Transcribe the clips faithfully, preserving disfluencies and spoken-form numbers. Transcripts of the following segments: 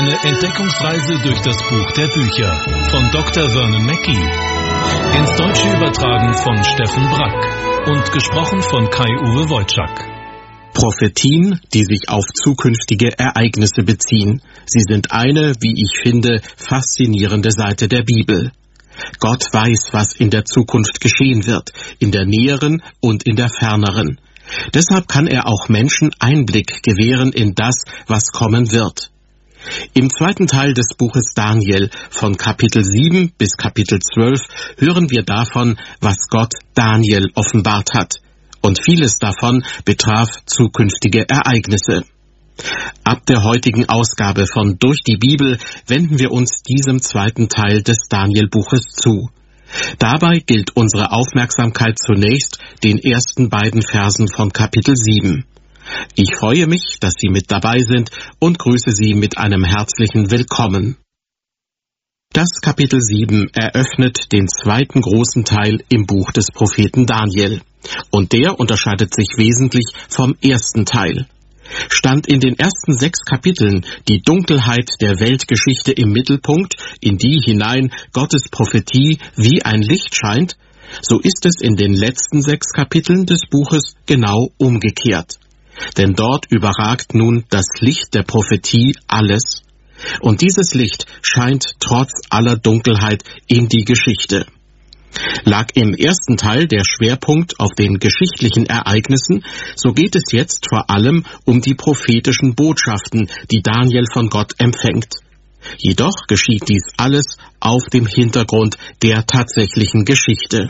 Eine Entdeckungsreise durch das Buch der Bücher von Doktor Vernon Mackey. Ins Deutsche übertragen von Steffen Brack und gesprochen von Kai-Uwe Wojczak. Prophetien, die sich auf zukünftige Ereignisse beziehen. Sie sind eine, wie ich finde, faszinierende Seite der Bibel. Gott weiß, was in der Zukunft geschehen wird, in der näheren und in der ferneren. Deshalb kann er auch Menschen Einblick gewähren in das, was kommen wird. Im zweiten Teil des Buches Daniel, von Kapitel sieben bis Kapitel zwölf, hören wir davon, was Gott Daniel offenbart hat. Und vieles davon betraf zukünftige Ereignisse. Ab der heutigen Ausgabe von Durch die Bibel wenden wir uns diesem zweiten Teil des Daniel-Buches zu. Dabei gilt unsere Aufmerksamkeit zunächst den ersten beiden Versen von Kapitel sieben. Ich freue mich, dass Sie mit dabei sind und grüße Sie mit einem herzlichen Willkommen. Das Kapitel sieben eröffnet den zweiten großen Teil im Buch des Propheten Daniel. Und der unterscheidet sich wesentlich vom ersten Teil. Stand in den ersten sechs Kapiteln die Dunkelheit der Weltgeschichte im Mittelpunkt, in die hinein Gottes Prophetie wie ein Licht scheint, so ist es in den letzten sechs Kapiteln des Buches genau umgekehrt. Denn dort überragt nun das Licht der Prophetie alles. Und dieses Licht scheint trotz aller Dunkelheit in die Geschichte. Lag im ersten Teil der Schwerpunkt auf den geschichtlichen Ereignissen, so geht es jetzt vor allem um die prophetischen Botschaften, die Daniel von Gott empfängt. Jedoch geschieht dies alles auf dem Hintergrund der tatsächlichen Geschichte.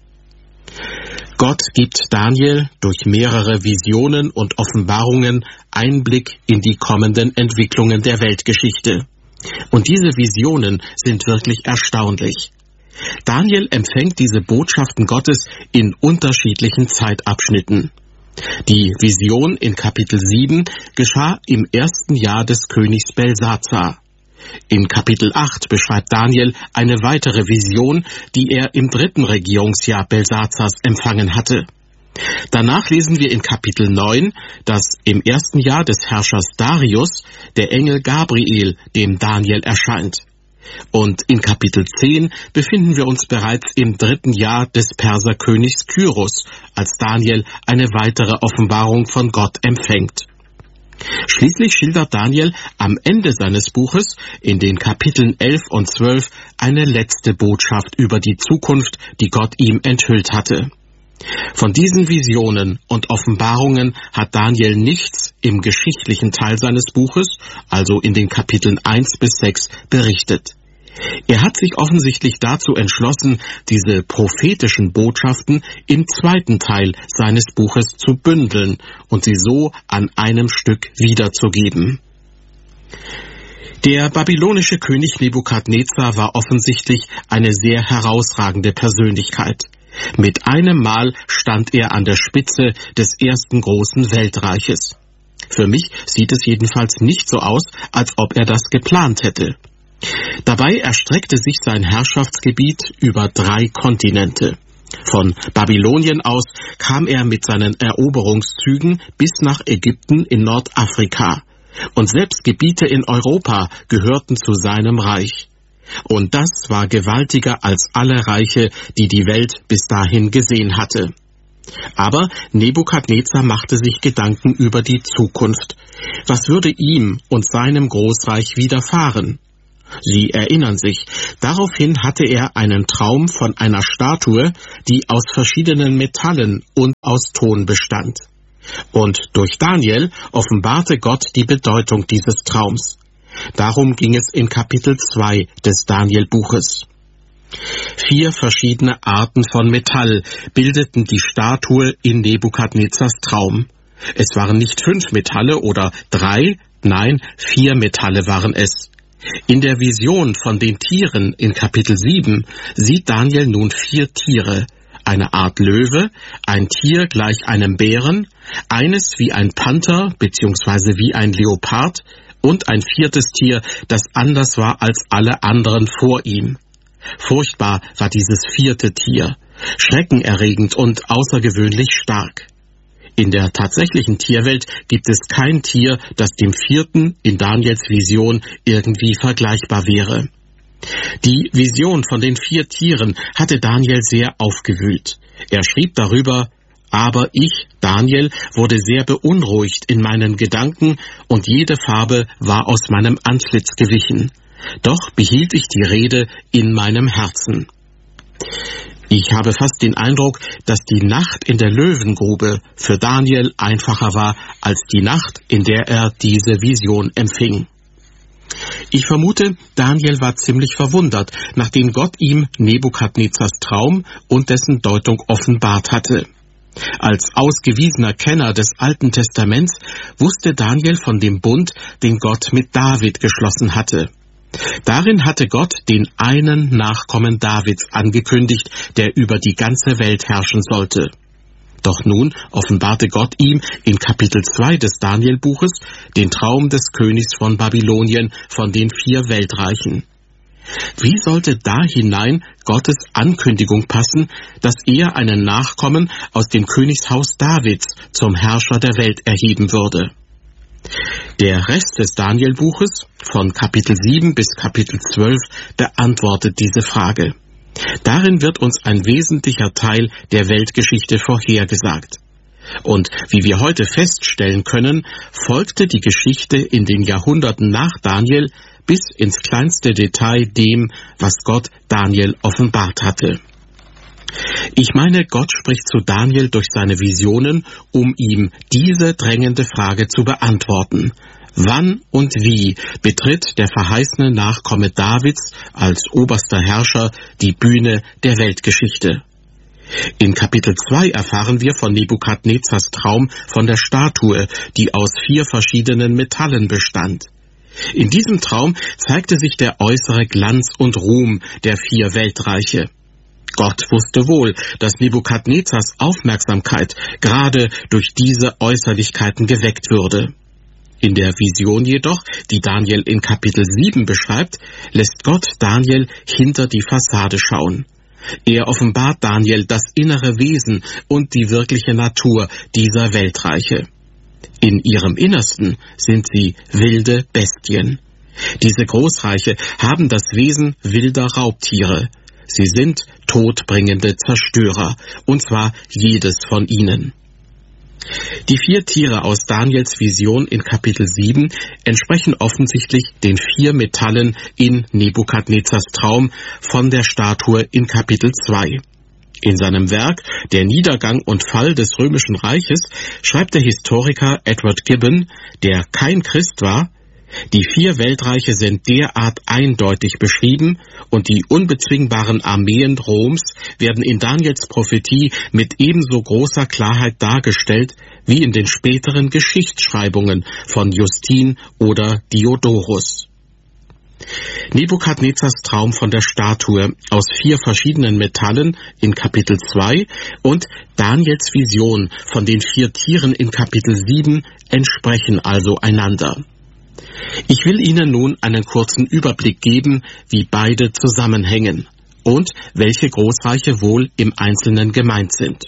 Gott gibt Daniel durch mehrere Visionen und Offenbarungen Einblick in die kommenden Entwicklungen der Weltgeschichte. Und diese Visionen sind wirklich erstaunlich. Daniel empfängt diese Botschaften Gottes in unterschiedlichen Zeitabschnitten. Die Vision in Kapitel sieben geschah im ersten Jahr des Königs Belsazar. In Kapitel acht beschreibt Daniel eine weitere Vision, die er im dritten Regierungsjahr Belsazars empfangen hatte. Danach lesen wir in Kapitel neun, dass im ersten Jahr des Herrschers Darius der Engel Gabriel dem Daniel erscheint. Und in Kapitel zehn befinden wir uns bereits im dritten Jahr des Perserkönigs Kyros, als Daniel eine weitere Offenbarung von Gott empfängt. Schließlich schildert Daniel am Ende seines Buches in den Kapiteln elf und zwölf eine letzte Botschaft über die Zukunft, die Gott ihm enthüllt hatte. Von diesen Visionen und Offenbarungen hat Daniel nichts im geschichtlichen Teil seines Buches, also in den Kapiteln eins bis sechs, berichtet. Er hat sich offensichtlich dazu entschlossen, diese prophetischen Botschaften im zweiten Teil seines Buches zu bündeln und sie so an einem Stück wiederzugeben. Der babylonische König Nebukadnezar war offensichtlich eine sehr herausragende Persönlichkeit. Mit einem Mal stand er an der Spitze des ersten großen Weltreiches. Für mich sieht es jedenfalls nicht so aus, als ob er das geplant hätte. Dabei erstreckte sich sein Herrschaftsgebiet über drei Kontinente. Von Babylonien aus kam er mit seinen Eroberungszügen bis nach Ägypten in Nordafrika. Und selbst Gebiete in Europa gehörten zu seinem Reich. Und das war gewaltiger als alle Reiche, die die Welt bis dahin gesehen hatte. Aber Nebukadnezar machte sich Gedanken über die Zukunft. Was würde ihm und seinem Großreich widerfahren? Sie erinnern sich, daraufhin hatte er einen Traum von einer Statue, die aus verschiedenen Metallen und aus Ton bestand. Und durch Daniel offenbarte Gott die Bedeutung dieses Traums. Darum ging es in Kapitel zwei des Daniel-Buches. Vier verschiedene Arten von Metall bildeten die Statue in Nebukadnezars Traum. Es waren nicht fünf Metalle oder drei, nein, vier Metalle waren es. In der Vision von den Tieren in Kapitel sieben sieht Daniel nun vier Tiere, eine Art Löwe, ein Tier gleich einem Bären, eines wie ein Panther bzw. wie ein Leopard und ein viertes Tier, das anders war als alle anderen vor ihm. Furchtbar war dieses vierte Tier, schreckenerregend und außergewöhnlich stark. In der tatsächlichen Tierwelt gibt es kein Tier, das dem vierten in Daniels Vision irgendwie vergleichbar wäre. Die Vision von den vier Tieren hatte Daniel sehr aufgewühlt. Er schrieb darüber: Aber ich, Daniel, wurde sehr beunruhigt in meinen Gedanken, und jede Farbe war aus meinem Antlitz gewichen. Doch behielt ich die Rede in meinem Herzen. Ich habe fast den Eindruck, dass die Nacht in der Löwengrube für Daniel einfacher war als die Nacht, in der er diese Vision empfing. Ich vermute, Daniel war ziemlich verwundert, nachdem Gott ihm Nebukadnezars Traum und dessen Deutung offenbart hatte. Als ausgewiesener Kenner des Alten Testaments wusste Daniel von dem Bund, den Gott mit David geschlossen hatte. Darin hatte Gott den einen Nachkommen Davids angekündigt, der über die ganze Welt herrschen sollte. Doch nun offenbarte Gott ihm in Kapitel zwei des Danielbuches den Traum des Königs von Babylonien von den vier Weltreichen. Wie sollte da hinein Gottes Ankündigung passen, dass er einen Nachkommen aus dem Königshaus Davids zum Herrscher der Welt erheben würde? Der Rest des Danielbuches, von Kapitel sieben bis Kapitel zwölf, beantwortet diese Frage. Darin wird uns ein wesentlicher Teil der Weltgeschichte vorhergesagt. Und wie wir heute feststellen können, folgte die Geschichte in den Jahrhunderten nach Daniel bis ins kleinste Detail dem, was Gott Daniel offenbart hatte. Ich meine, Gott spricht zu Daniel durch seine Visionen, um ihm diese drängende Frage zu beantworten. Wann und wie betritt der verheißene Nachkomme Davids als oberster Herrscher die Bühne der Weltgeschichte? In Kapitel zwei erfahren wir von Nebukadnezars Traum von der Statue, die aus vier verschiedenen Metallen bestand. In diesem Traum zeigte sich der äußere Glanz und Ruhm der vier Weltreiche. Gott wusste wohl, dass Nebukadnezars Aufmerksamkeit gerade durch diese Äußerlichkeiten geweckt würde. In der Vision jedoch, die Daniel in Kapitel sieben beschreibt, lässt Gott Daniel hinter die Fassade schauen. Er offenbart Daniel das innere Wesen und die wirkliche Natur dieser Weltreiche. In ihrem Innersten sind sie wilde Bestien. Diese Großreiche haben das Wesen wilder Raubtiere. Sie sind todbringende Zerstörer, und zwar jedes von ihnen. Die vier Tiere aus Daniels Vision in Kapitel sieben entsprechen offensichtlich den vier Metallen in Nebukadnezars Traum von der Statue in Kapitel zwei. In seinem Werk Der Niedergang und Fall des Römischen Reiches schreibt der Historiker Edward Gibbon, der kein Christ war: Die vier Weltreiche sind derart eindeutig beschrieben und die unbezwingbaren Armeen Roms werden in Daniels Prophetie mit ebenso großer Klarheit dargestellt wie in den späteren Geschichtsschreibungen von Justin oder Diodorus. Nebukadnezars Traum von der Statue aus vier verschiedenen Metallen in Kapitel zwei und Daniels Vision von den vier Tieren in Kapitel sieben entsprechen also einander. Ich will Ihnen nun einen kurzen Überblick geben, wie beide zusammenhängen und welche Großreiche wohl im Einzelnen gemeint sind.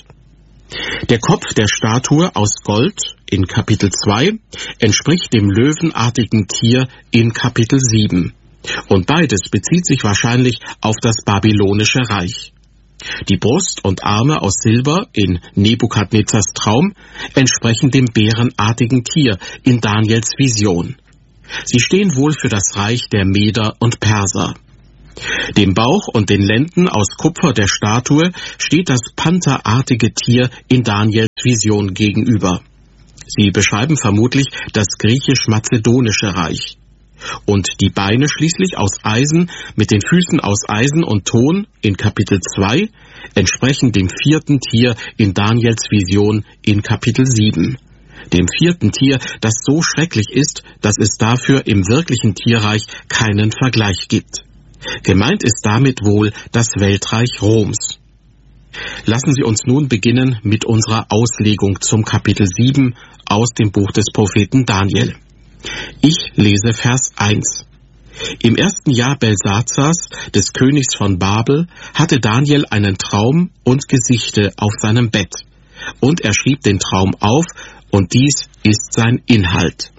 Der Kopf der Statue aus Gold in Kapitel zwei entspricht dem löwenartigen Tier in Kapitel sieben. Und beides bezieht sich wahrscheinlich auf das babylonische Reich. Die Brust und Arme aus Silber in Nebukadnezars Traum entsprechen dem bärenartigen Tier in Daniels Vision. Sie stehen wohl für das Reich der Meder und Perser. Dem Bauch und den Lenden aus Kupfer der Statue steht das pantherartige Tier in Daniels Vision gegenüber. Sie beschreiben vermutlich das griechisch-mazedonische Reich. Und die Beine schließlich aus Eisen mit den Füßen aus Eisen und Ton in Kapitel zwei entsprechen dem vierten Tier in Daniels Vision in Kapitel sieben. Dem vierten Tier, das so schrecklich ist, dass es dafür im wirklichen Tierreich keinen Vergleich gibt. Gemeint ist damit wohl das Weltreich Roms. Lassen Sie uns nun beginnen mit unserer Auslegung zum Kapitel sieben aus dem Buch des Propheten Daniel. Ich lese Vers eins. Im ersten Jahr Belsazars, des Königs von Babel, hatte Daniel einen Traum und Gesichte auf seinem Bett. und er schrieb den Traum auf, und dies ist sein Inhalt.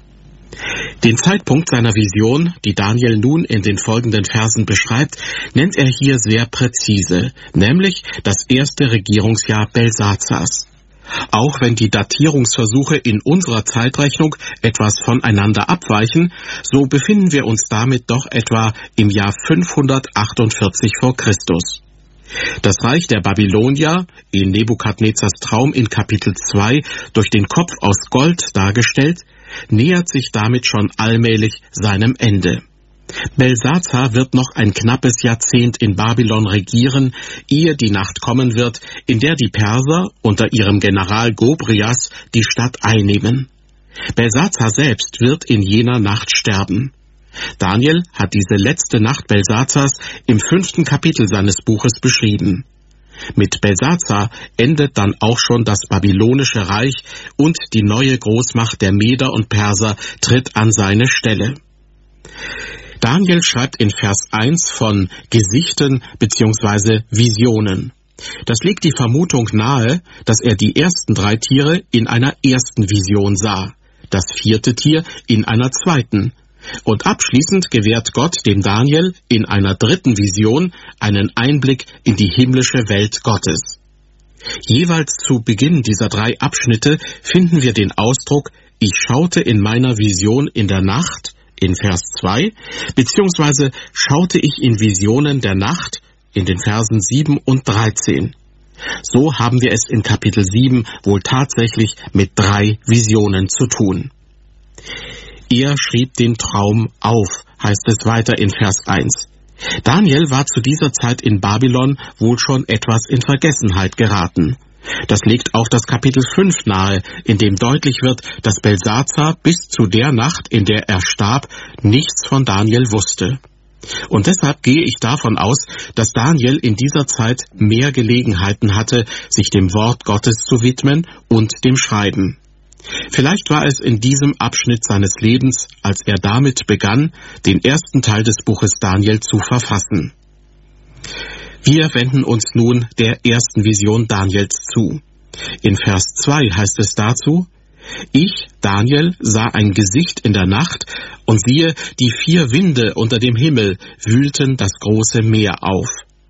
Den Zeitpunkt seiner Vision, die Daniel nun in den folgenden Versen beschreibt, nennt er hier sehr präzise, nämlich das erste Regierungsjahr Belsazars. Auch wenn die Datierungsversuche in unserer Zeitrechnung etwas voneinander abweichen, so befinden wir uns damit doch etwa im Jahr fünfhundertachtundvierzig vor Christus. Das Reich der Babylonier, in Nebukadnezars Traum in Kapitel zwei durch den Kopf aus Gold dargestellt, nähert sich damit schon allmählich seinem Ende. Belsazar wird noch ein knappes Jahrzehnt in Babylon regieren, ehe die Nacht kommen wird, in der die Perser unter ihrem General Gobrias die Stadt einnehmen. Belsazar selbst wird in jener Nacht sterben. Daniel hat diese letzte Nacht Belsazars im fünften Kapitel seines Buches beschrieben. Mit Belsazar endet dann auch schon das babylonische Reich und die neue Großmacht der Meder und Perser tritt an seine Stelle. Daniel schreibt in Vers eins von Gesichten bzw. Visionen. Das legt die Vermutung nahe, dass er die ersten drei Tiere in einer ersten Vision sah, das vierte Tier in einer zweiten. Und abschließend gewährt Gott dem Daniel in einer dritten Vision einen Einblick in die himmlische Welt Gottes. Jeweils zu Beginn dieser drei Abschnitte finden wir den Ausdruck »Ich schaute in meiner Vision in der Nacht« in Vers zwei, beziehungsweise »schaute ich in Visionen der Nacht« in den Versen sieben und dreizehn. So haben wir es in Kapitel sieben wohl tatsächlich mit drei Visionen zu tun. Er schrieb den Traum auf, heißt es weiter in Vers eins. Daniel war zu dieser Zeit in Babylon wohl schon etwas in Vergessenheit geraten. Das legt auch das Kapitel fünf nahe, in dem deutlich wird, dass Belsazar bis zu der Nacht, in der er starb, nichts von Daniel wusste. Und deshalb gehe ich davon aus, dass Daniel in dieser Zeit mehr Gelegenheiten hatte, sich dem Wort Gottes zu widmen und dem Schreiben. Vielleicht war es in diesem Abschnitt seines Lebens, als er damit begann, den ersten Teil des Buches Daniel zu verfassen. Wir wenden uns nun der ersten Vision Daniels zu. In Vers zwei heißt es dazu: Ich, Daniel, sah ein Gesicht in der Nacht, und siehe, die vier Winde unter dem Himmel wühlten das große Meer auf.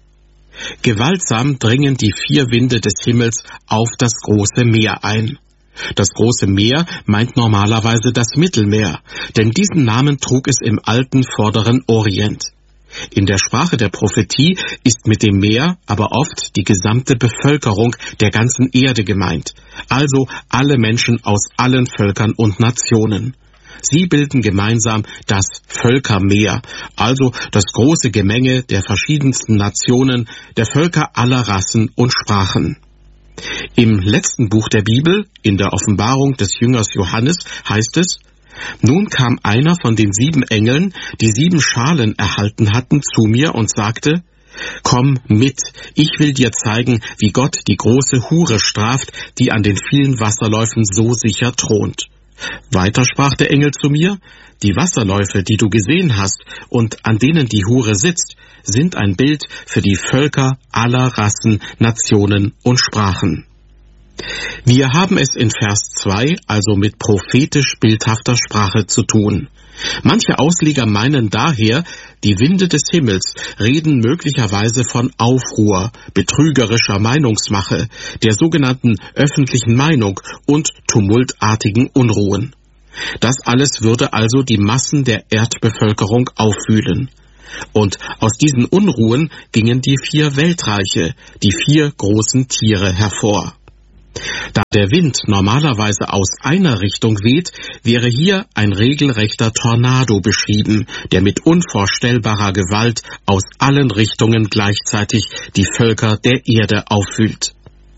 Gewaltsam dringen die vier Winde des Himmels auf das große Meer ein. Das große Meer meint normalerweise das Mittelmeer, denn diesen Namen trug es im alten Vorderen Orient. In der Sprache der Prophetie ist mit dem Meer aber oft die gesamte Bevölkerung der ganzen Erde gemeint, also alle Menschen aus allen Völkern und Nationen. Sie bilden gemeinsam das Völkermeer, also das große Gemenge der verschiedensten Nationen, der Völker aller Rassen und Sprachen. Im letzten Buch der Bibel, in der Offenbarung des Jüngers Johannes, heißt es: Nun kam einer von den sieben Engeln, die sieben Schalen erhalten hatten, zu mir und sagte: Komm mit, ich will dir zeigen, wie Gott die große Hure straft, die an den vielen Wasserläufen so sicher thront. Weiter sprach der Engel zu mir: Die Wasserläufe, die du gesehen hast und an denen die Hure sitzt, sind ein Bild für die Völker aller Rassen, Nationen und Sprachen. Wir haben es in Vers zwei also mit prophetisch-bildhafter Sprache zu tun. Manche Ausleger meinen daher, die Winde des Himmels reden möglicherweise von Aufruhr, betrügerischer Meinungsmache, der sogenannten öffentlichen Meinung und tumultartigen Unruhen. Das alles würde also die Massen der Erdbevölkerung aufwühlen. Und aus diesen Unruhen gingen die vier Weltreiche, die vier großen Tiere hervor. Da der Wind normalerweise aus einer Richtung weht, wäre hier ein regelrechter Tornado beschrieben, der mit unvorstellbarer Gewalt aus allen Richtungen gleichzeitig die Völker der Erde aufwühlt.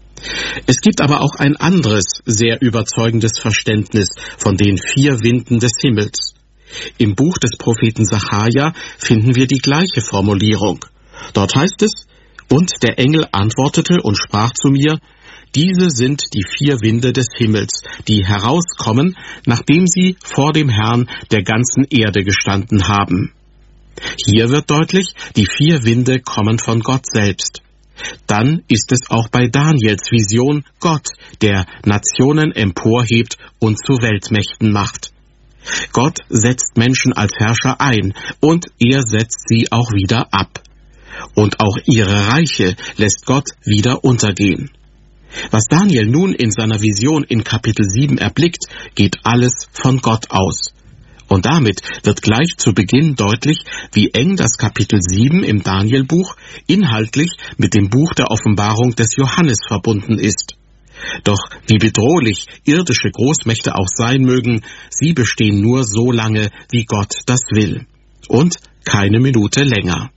Es gibt aber auch ein anderes, sehr überzeugendes Verständnis von den vier Winden des Himmels. Im Buch des Propheten Sacharja finden wir die gleiche Formulierung. Dort heißt es: Und der Engel antwortete und sprach zu mir: Diese sind die vier Winde des Himmels, die herauskommen, nachdem sie vor dem Herrn der ganzen Erde gestanden haben. Hier wird deutlich, die vier Winde kommen von Gott selbst. dann ist es auch bei Daniels Vision Gott, der Nationen emporhebt und zu Weltmächten macht. Gott setzt Menschen als Herrscher ein und er setzt sie auch wieder ab. Und auch ihre Reiche lässt Gott wieder untergehen. Was Daniel nun in seiner Vision in Kapitel sieben erblickt, geht alles von Gott aus. Und damit wird gleich zu Beginn deutlich, wie eng das Kapitel sieben im Danielbuch inhaltlich mit dem Buch der Offenbarung des Johannes verbunden ist. Doch wie bedrohlich irdische Großmächte auch sein mögen, sie bestehen nur so lange, wie Gott das will. Und keine Minute länger.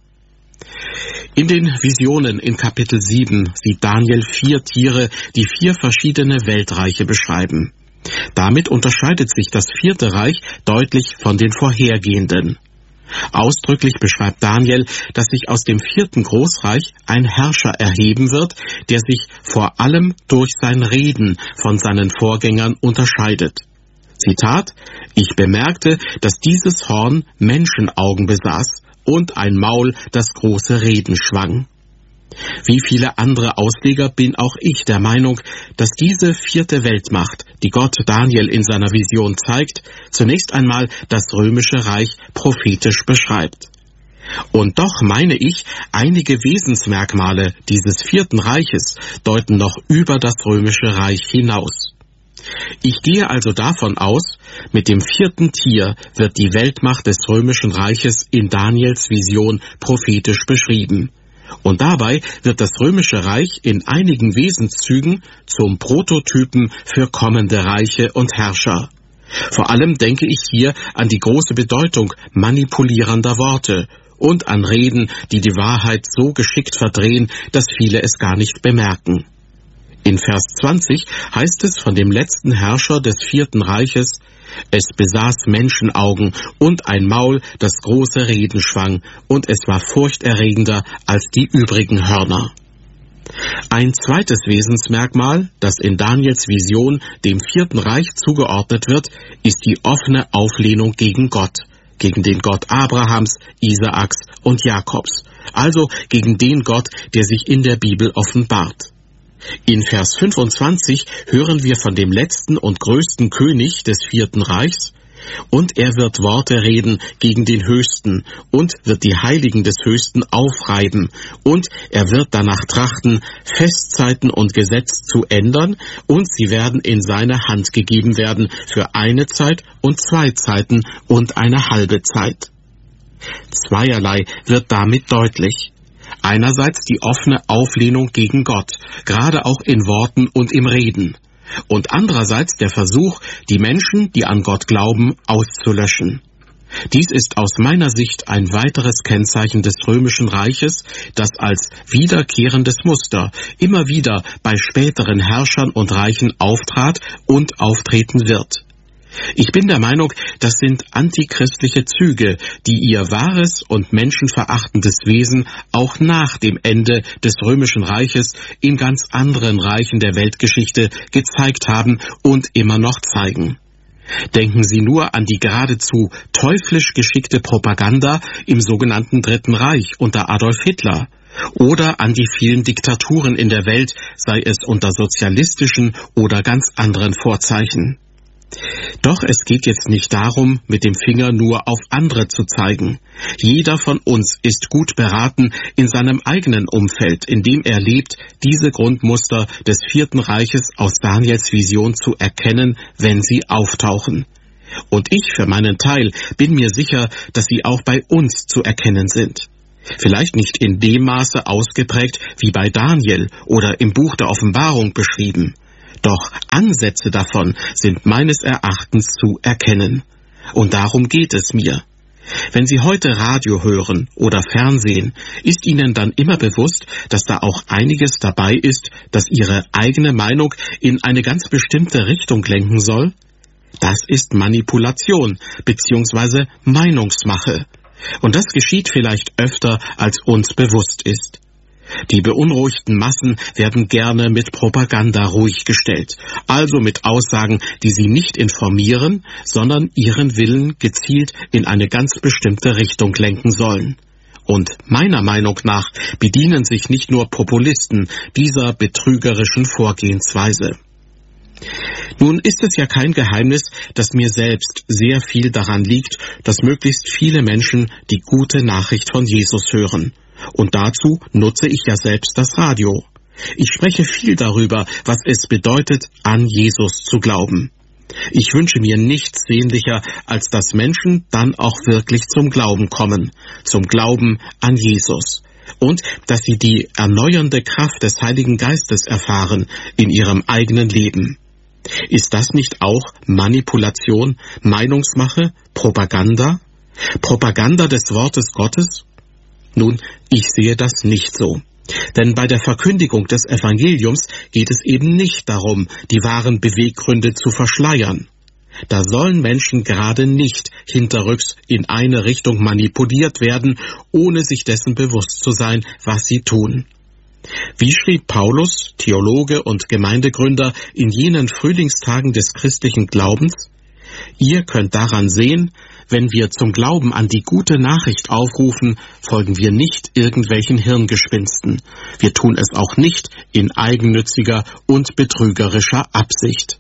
In den Visionen in Kapitel sieben sieht Daniel vier Tiere, die vier verschiedene Weltreiche beschreiben. Damit unterscheidet sich das vierte Reich deutlich von den vorhergehenden. Ausdrücklich beschreibt Daniel, dass sich aus dem vierten Großreich ein Herrscher erheben wird, der sich vor allem durch sein Reden von seinen Vorgängern unterscheidet. Zitat: Ich bemerkte, dass dieses Horn Menschenaugen besaß und ein Maul, das große Reden schwang. Wie viele andere Ausleger bin auch ich der Meinung, dass diese vierte Weltmacht, die Gott Daniel in seiner Vision zeigt, zunächst einmal das römische Reich prophetisch beschreibt. Und doch meine ich, einige Wesensmerkmale dieses vierten Reiches deuten noch über das römische Reich hinaus. Ich gehe also davon aus, mit dem vierten Tier wird die Weltmacht des römischen Reiches in Daniels Vision prophetisch beschrieben. Und dabei wird das römische Reich in einigen Wesenszügen zum Prototypen für kommende Reiche und Herrscher. Vor allem denke ich hier an die große Bedeutung manipulierender Worte und an Reden, die die Wahrheit so geschickt verdrehen, dass viele es gar nicht bemerken. In Vers zwanzig heißt es von dem letzten Herrscher des vierten Reiches: Es besaß Menschenaugen und ein Maul, das große Reden schwang, und es war furchterregender als die übrigen Hörner. Ein zweites Wesensmerkmal, das in Daniels Vision dem vierten Reich zugeordnet wird, ist die offene Auflehnung gegen Gott, gegen den Gott Abrahams, Isaaks und Jakobs, also gegen den Gott, der sich in der Bibel offenbart. In Vers fünfundzwanzig hören wir von dem letzten und größten König des vierten Reichs: Und er wird Worte reden gegen den Höchsten und wird die Heiligen des Höchsten aufreiben, und er wird danach trachten, Festzeiten und Gesetz zu ändern, und sie werden in seine Hand gegeben werden für eine Zeit und zwei Zeiten und eine halbe Zeit. Zweierlei wird damit deutlich. Einerseits die offene Auflehnung gegen Gott, gerade auch in Worten und im Reden. Und andererseits der Versuch, die Menschen, die an Gott glauben, auszulöschen. Dies ist aus meiner Sicht ein weiteres Kennzeichen des römischen Reiches, das als wiederkehrendes Muster immer wieder bei späteren Herrschern und Reichen auftrat und auftreten wird. Ich bin der Meinung, das sind antichristliche Züge, die ihr wahres und menschenverachtendes Wesen auch nach dem Ende des römischen Reiches in ganz anderen Reichen der Weltgeschichte gezeigt haben und immer noch zeigen. Denken Sie nur an die geradezu teuflisch geschickte Propaganda im sogenannten Dritten Reich unter Adolf Hitler oder an die vielen Diktaturen in der Welt, sei es unter sozialistischen oder ganz anderen Vorzeichen. Doch es geht jetzt nicht darum, mit dem Finger nur auf andere zu zeigen. Jeder von uns ist gut beraten, in seinem eigenen Umfeld, in dem er lebt, diese Grundmuster des vierten Reiches aus Daniels Vision zu erkennen, wenn sie auftauchen. Und ich für meinen Teil bin mir sicher, dass sie auch bei uns zu erkennen sind. Vielleicht nicht in dem Maße ausgeprägt wie bei Daniel oder im Buch der Offenbarung beschrieben. Doch Ansätze davon sind meines Erachtens zu erkennen. Und darum geht es mir. Wenn Sie heute Radio hören oder Fernsehen, ist Ihnen dann immer bewusst, dass da auch einiges dabei ist, das Ihre eigene Meinung in eine ganz bestimmte Richtung lenken soll? Das ist Manipulation bzw. Meinungsmache. Und das geschieht vielleicht öfter, als uns bewusst ist. Die beunruhigten Massen werden gerne mit Propaganda ruhig gestellt, also mit Aussagen, die sie nicht informieren, sondern ihren Willen gezielt in eine ganz bestimmte Richtung lenken sollen. Und meiner Meinung nach bedienen sich nicht nur Populisten dieser betrügerischen Vorgehensweise. Nun ist es ja kein Geheimnis, dass mir selbst sehr viel daran liegt, dass möglichst viele Menschen die gute Nachricht von Jesus hören. Und dazu nutze ich ja selbst das Radio. Ich spreche viel darüber, was es bedeutet, an Jesus zu glauben. Ich wünsche mir nichts sehnlicher, als dass Menschen dann auch wirklich zum Glauben kommen, zum Glauben an Jesus. Und dass sie die erneuernde Kraft des Heiligen Geistes erfahren in ihrem eigenen Leben. Ist das nicht auch Manipulation, Meinungsmache, Propaganda? Propaganda des Wortes Gottes? Nun, ich sehe das nicht so. Denn bei der Verkündigung des Evangeliums geht es eben nicht darum, die wahren Beweggründe zu verschleiern. Da sollen Menschen gerade nicht hinterrücks in eine Richtung manipuliert werden, ohne sich dessen bewusst zu sein, was sie tun. Wie schrieb Paulus, Theologe und Gemeindegründer, in jenen Frühlingstagen des christlichen Glaubens? Ihr könnt daran sehen, wenn wir zum Glauben an die gute Nachricht aufrufen, folgen wir nicht irgendwelchen Hirngespinsten. Wir tun es auch nicht in eigennütziger und betrügerischer Absicht.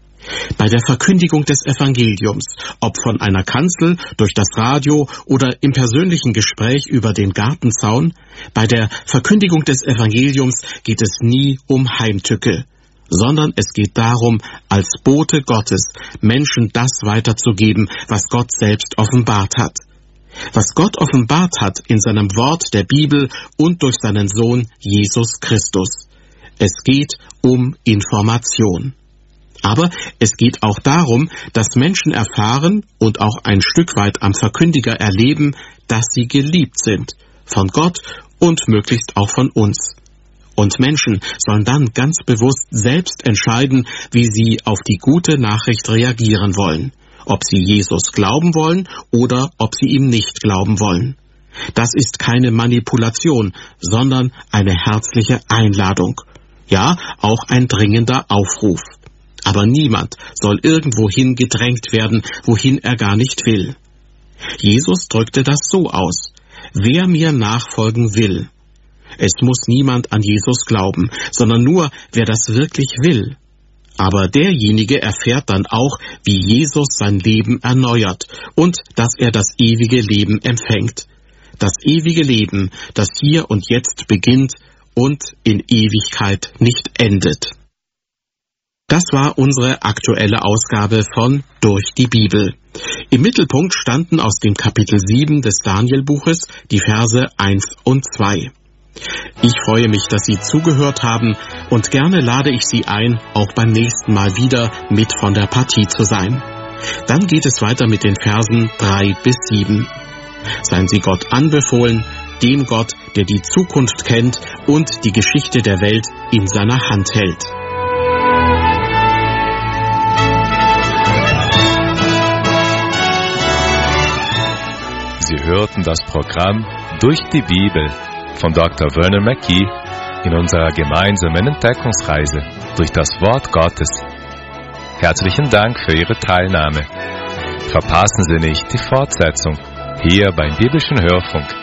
Bei der Verkündigung des Evangeliums, ob von einer Kanzel, durch das Radio oder im persönlichen Gespräch über den Gartenzaun, bei der Verkündigung des Evangeliums geht es nie um Heimtücke, sondern es geht darum, als Bote Gottes Menschen das weiterzugeben, was Gott selbst offenbart hat. Was Gott offenbart hat in seinem Wort der Bibel und durch seinen Sohn Jesus Christus. Es geht um Information. Aber es geht auch darum, dass Menschen erfahren und auch ein Stück weit am Verkündiger erleben, dass sie geliebt sind, von Gott und möglichst auch von uns. Und Menschen sollen dann ganz bewusst selbst entscheiden, wie sie auf die gute Nachricht reagieren wollen, ob sie Jesus glauben wollen oder ob sie ihm nicht glauben wollen. Das ist keine Manipulation, sondern eine herzliche Einladung. Ja, auch ein dringender Aufruf. Aber niemand soll irgendwohin gedrängt werden, wohin er gar nicht will. Jesus drückte das so aus: Wer mir nachfolgen will. Es muss niemand an Jesus glauben, sondern nur, wer das wirklich will. Aber derjenige erfährt dann auch, wie Jesus sein Leben erneuert und dass er das ewige Leben empfängt. Das ewige Leben, das hier und jetzt beginnt und in Ewigkeit nicht endet. Das war unsere aktuelle Ausgabe von Durch die Bibel. Im Mittelpunkt standen aus dem Kapitel sieben des Daniel-Buches die Verse eins und zwei. Ich freue mich, dass Sie zugehört haben und gerne lade ich Sie ein, auch beim nächsten Mal wieder mit von der Partie zu sein. Dann geht es weiter mit den Versen drei bis sieben. Seien Sie Gott anbefohlen, dem Gott, der die Zukunft kennt und die Geschichte der Welt in seiner Hand hält. Sie hörten das Programm Durch die Bibel von Doktor Vernon Mackey in unserer gemeinsamen Entdeckungsreise durch das Wort Gottes. Herzlichen Dank für Ihre Teilnahme. Verpassen Sie nicht die Fortsetzung hier beim Biblischen Hörfunk.